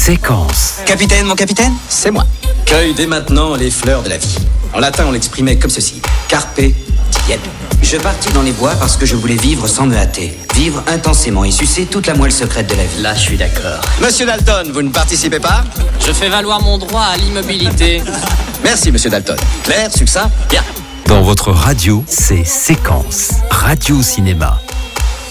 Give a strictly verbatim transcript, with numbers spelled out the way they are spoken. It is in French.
Séquence. Capitaine, mon capitaine, c'est moi. Cueille dès maintenant les fleurs de la vie. En latin, on l'exprimait comme ceci. Carpe diem. Je partis dans les bois parce que je voulais vivre sans me hâter. Vivre intensément et sucer toute la moelle secrète de la vie. Là, je suis d'accord. Monsieur Dalton, vous ne participez pas? Je fais valoir mon droit à l'immobilité. Merci, monsieur Dalton. Clair, succinct, bien. Dans votre radio, c'est Séquence. Radio Cinéma.